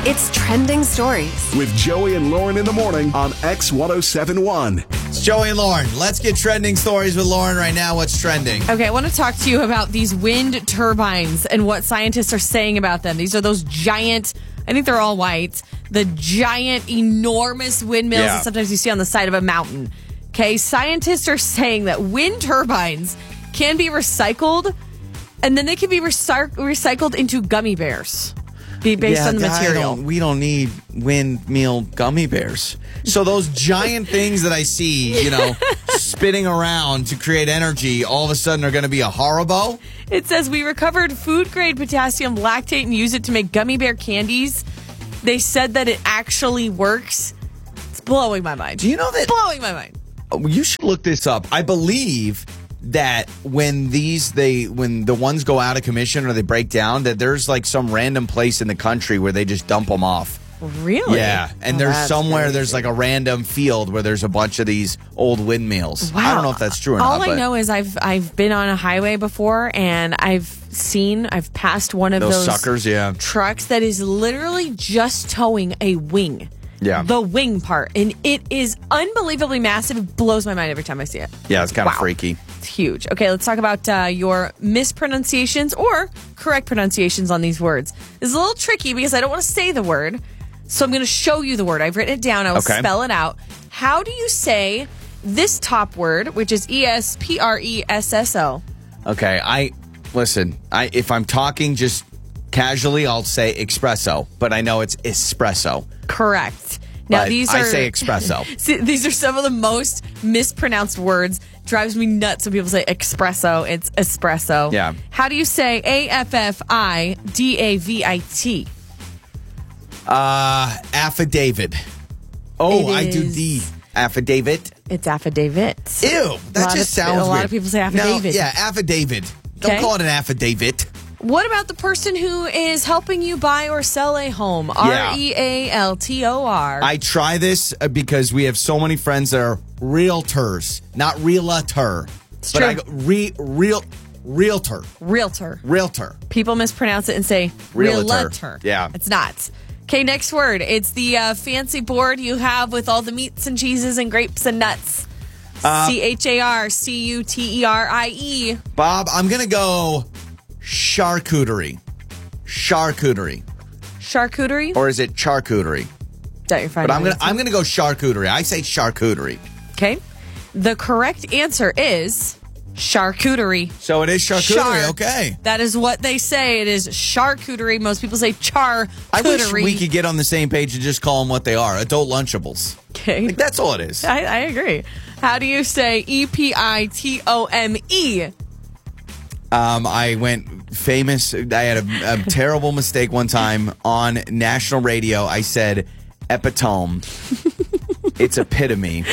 It's Trending Stories with Joey and Lauren in the morning on X1071. It's Joey and Lauren. Let's get trending stories with Lauren right now. What's trending? Okay, I want to talk to you about these wind turbines and what scientists are saying about them. These are those giant, I think they're all white, the giant, enormous windmills that sometimes you see on the side of a mountain. Okay, scientists are saying that wind turbines can be recycled, and then they can be recycled into gummy bears. Based on the material. We don't need windmill gummy bears. So those giant things that I see, spinning around to create energy, all of a sudden are going to be a Haribo? It says we recovered food-grade potassium lactate and use it to make gummy bear candies. They said that it actually works. It's blowing my mind. Do you know that? Blowing my mind. You should look this up. I believe that when the ones go out of commission or they break down, that there's like some random place in the country where they just dump them off. Really? Yeah. And there's somewhere there's like a random field where there's a bunch of these old windmills. Wow. I don't know if that's true or not. All I know is I've been on a highway before and I've passed one of those suckers, trucks that is literally just towing a wing. Yeah. The wing part. And it is unbelievably massive. It blows my mind every time I see it. Yeah, it's kind of freaky. It's huge. Okay, let's talk about your mispronunciations or correct pronunciations on these words. This is a little tricky because I don't want to say the word. So I'm going to show you the word. I've written it down. I will spell it out. How do you say this top word, which is espresso? Okay, if I'm talking just casually, I'll say espresso, but I know it's espresso. Correct. Now, I say espresso. See, these are some of the most mispronounced words. Drives me nuts when people say espresso. It's espresso. Yeah. How do you say AFFIDAVIT? Affidavit. Oh, I do the affidavit. It's affidavit. Ew, that just sounds weird. A lot of people say affidavit. No, yeah, affidavit. Don't call it an affidavit. What about the person who is helping you buy or sell a home? REALTOR. I try this because we have so many friends that are realtors, not realtor. It's but true. I go realtor. Realtor. People mispronounce it and say realtor. Yeah. It's not. Okay, next word. It's the fancy board you have with all the meats and cheeses and grapes and nuts. CHARCUTERIE. Bob, I'm going to go charcuterie. Charcuterie. Charcuterie? Or is it charcuterie? You're fine. But I'm gonna go charcuterie. I say charcuterie. Okay. The correct answer is charcuterie. So it is charcuterie. Okay. That is what they say. It is charcuterie. Most people say charcuterie. I wish we could get on the same page and just call them what they are. Adult Lunchables. Okay. That's all it is. I agree. How do you say EPITOME? I went famous. I had a terrible mistake one time on national radio. I said epitome. It's epitome.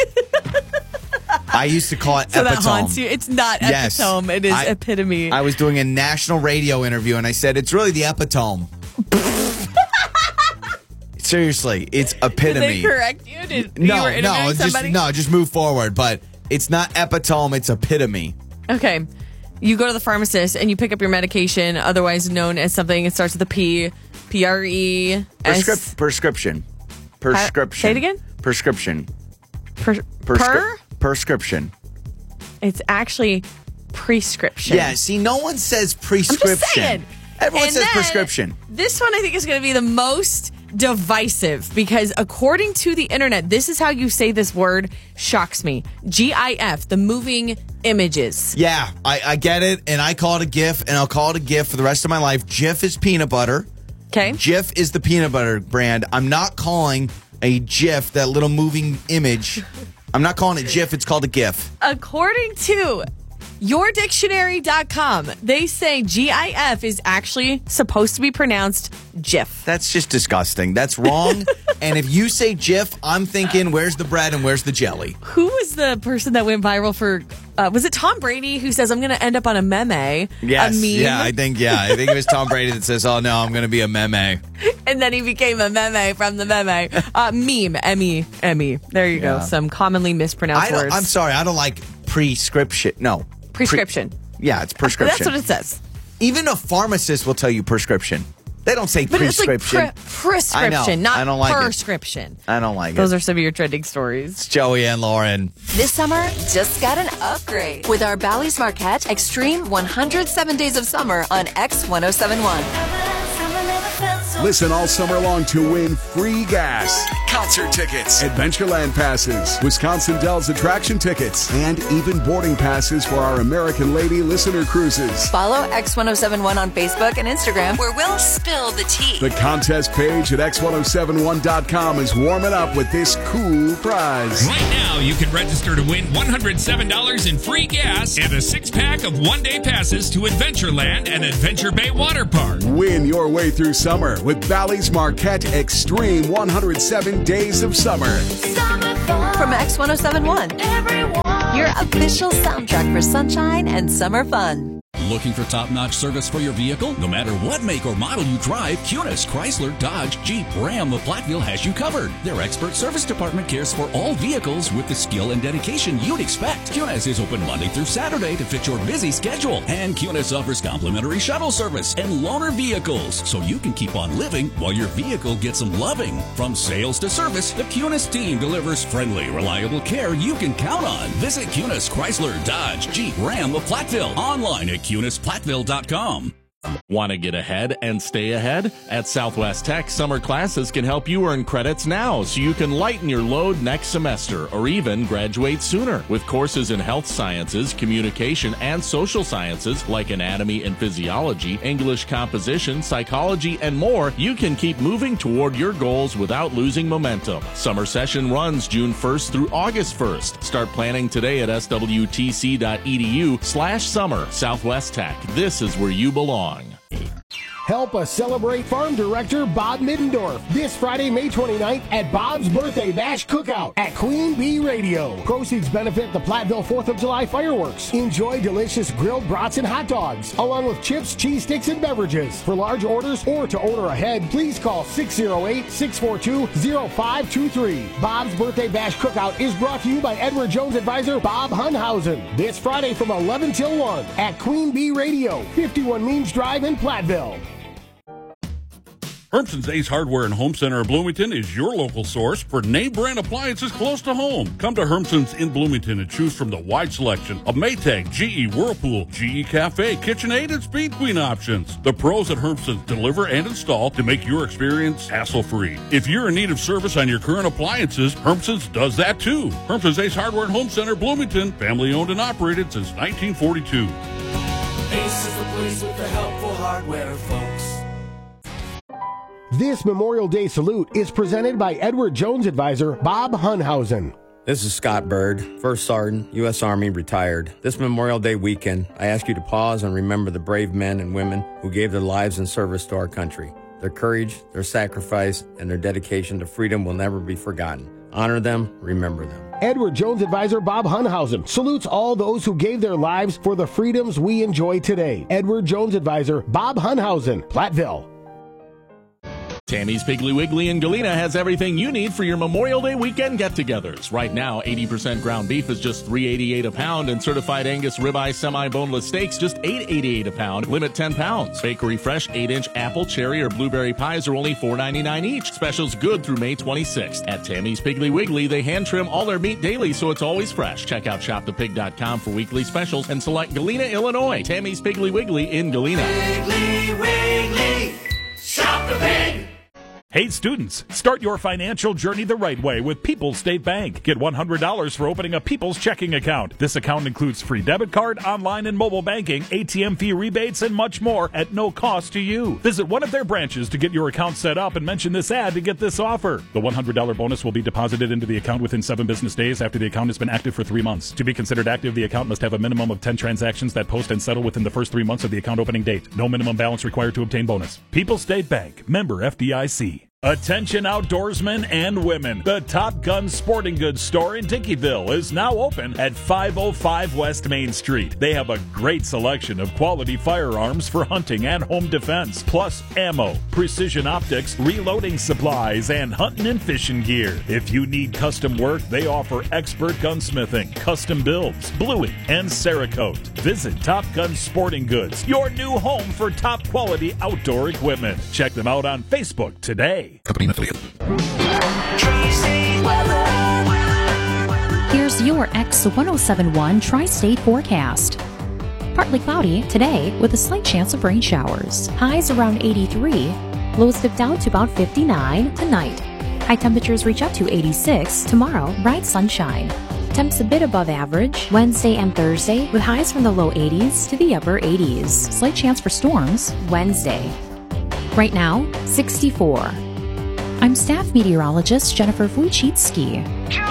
I used to call it so epitome. That haunts you. It's not epitome. It is epitome. I was doing a national radio interview and I said, it's really the epitome. Seriously, it's epitome. Did they correct you? Just move forward. But it's not epitome, it's epitome. Okay. You go to the pharmacist and you pick up your medication, otherwise known as something. It starts with a P, P-R-E. Prescription. Say it again? Prescription. Prescription. It's actually prescription. Yeah, see, no one says prescription. I'm just saying. Everyone says prescription. This one I think is going to be the most divisive because according to the internet, this is how you say this word. Shocks me. GIF, the moving images. Yeah, I get it, and I call it a GIF, and I'll call it a GIF for the rest of my life. Jif is peanut butter. Okay. Jif is the peanut butter brand. I'm not calling a GIF, that little moving image. I'm not calling it GIF. It's called a GIF. According to yourdictionary.com, they say GIF is actually supposed to be pronounced GIF. That's just disgusting. That's wrong. And if you say GIF, I'm thinking, where's the bread and where's the jelly? Who was the person that went viral for, was it Tom Brady who says, I'm going to end up on a meme? Yes. A meme? Yeah, I think it was Tom Brady that says, oh no, I'm going to be a meme. And then he became a meme from the meme. Meme, M-E. There you go. Some commonly mispronounced words. I'm sorry, I don't like prescription. No. Prescription. Yeah, it's prescription. That's what it says. Even a pharmacist will tell you prescription. They don't say But prescription. it's like prescription, I know. not I don't like prescription. I don't like Those it. are some of your trending stories. It's Joey and Lauren. This summer just got an upgrade with our Bally's Marquette Extreme 107 Days of Summer on X1071. Listen all summer long to win free gas, concert tickets, Adventureland passes, Wisconsin Dells attraction tickets, and even boarding passes for our American Lady listener cruises. Follow X1071 on Facebook and Instagram, where we'll spill the tea. The contest page at x1071.com is warming up with this cool prize. Right now, you can register to win $107 in free gas and a 6-pack of one-day passes to Adventureland and Adventure Bay Water Park. Win your way through summer with Bally's Marquette Extreme 107 Days of Summer. From X1071, your official soundtrack for sunshine and summer fun. Looking for top-notch service for your vehicle? No matter what make or model you drive, Kunis, Chrysler, Dodge, Jeep, Ram of Platteville has you covered. Their expert service department cares for all vehicles with the skill and dedication you'd expect. Kunis is open Monday through Saturday to fit your busy schedule. And Kunis offers complimentary shuttle service and loaner vehicles, so you can keep on living while your vehicle gets some loving. From sales to service, the Kunis team delivers friendly, reliable care you can count on. Visit Kunis, Chrysler, Dodge, Jeep, Ram of Platteville. Online at KunisPlatteville.com. Want to get ahead and stay ahead? At Southwest Tech, summer classes can help you earn credits now so you can lighten your load next semester or even graduate sooner. With courses in health sciences, communication, and social sciences like anatomy and physiology, English composition, psychology, and more, you can keep moving toward your goals without losing momentum. Summer session runs June 1st through August 1st. Start planning today at swtc.edu/summer. Southwest Tech. This is where you belong. Help us celebrate Farm Director Bob Middendorf this Friday, May 29th at Bob's Birthday Bash Cookout at Queen Bee Radio. Proceeds benefit the Platteville 4th of July fireworks. Enjoy delicious grilled brats and hot dogs, along with chips, cheese sticks, and beverages. For large orders or to order ahead, please call 608-642-0523. Bob's Birthday Bash Cookout is brought to you by Edward Jones advisor Bob Hunhausen. This Friday from 11 till 1 at Queen Bee Radio, 51 Means Drive in Platteville. Hermson's Ace Hardware and Home Center in Bloomington is your local source for name brand appliances close to home. Come to Hermson's in Bloomington and choose from the wide selection of Maytag, GE, Whirlpool, GE Cafe, KitchenAid, and Speed Queen options. The pros at Hermson's deliver and install to make your experience hassle-free. If you're in need of service on your current appliances, Hermson's does that too. Hermson's Ace Hardware and Home Center, Bloomington, family owned and operated since 1942. Ace is the place with the helpful hardware, folks. This Memorial Day salute is presented by Edward Jones advisor Bob Hunhausen. This is Scott Bird, First Sergeant, U.S. Army, retired. This Memorial Day weekend, I ask you to pause and remember the brave men and women who gave their lives in service to our country. Their courage, their sacrifice, and their dedication to freedom will never be forgotten. Honor them, remember them. Edward Jones advisor Bob Hunhausen salutes all those who gave their lives for the freedoms we enjoy today. Edward Jones advisor Bob Hunhausen, Platteville. Tammy's Piggly Wiggly in Galena has everything you need for your Memorial Day weekend get-togethers. Right now, 80% ground beef is just $3.88 a pound, and certified Angus ribeye semi-boneless steaks just $8.88 a pound. Limit 10 pounds. Bakery Fresh 8-inch apple, cherry, or blueberry pies are only $4.99 each. Specials good through May 26th. At Tammy's Piggly Wiggly, they hand trim all their meat daily, so it's always fresh. Check out shopthepig.com for weekly specials and select Galena, Illinois. Tammy's Piggly Wiggly in Galena. Piggly Wiggly, shop the pig. Hey students, start your financial journey the right way with People's State Bank. Get $100 for opening a People's checking account. This account includes free debit card, online and mobile banking, ATM fee rebates, and much more at no cost to you. Visit one of their branches to get your account set up and mention this ad to get this offer. The $100 bonus will be deposited into the account within 7 business days after the account has been active for 3 months. To be considered active, the account must have a minimum of 10 transactions that post and settle within the first 3 months of the account opening date. No minimum balance required to obtain bonus. People's State Bank, member FDIC. Attention outdoorsmen and women. The Top Gun Sporting Goods store in Dickeyville is now open at 505 West Main Street. They have a great selection of quality firearms for hunting and home defense, plus ammo, precision optics, reloading supplies, and hunting and fishing gear. If you need custom work, they offer expert gunsmithing, custom builds, bluing, and Cerakote. Visit Top Gun Sporting Goods, your new home for top quality outdoor equipment. Check them out on Facebook today. Company affiliate. Here's your X1071 Tri-State forecast. Partly cloudy today with a slight chance of rain showers. Highs around 83. Lows dip down to about 59 tonight. High temperatures reach up to 86 tomorrow. Bright sunshine. Temps a bit above average Wednesday and Thursday with highs from the low 80s to the upper 80s. Slight chance for storms Wednesday. Right now, 64. I'm staff meteorologist Jennifer Wojcicki.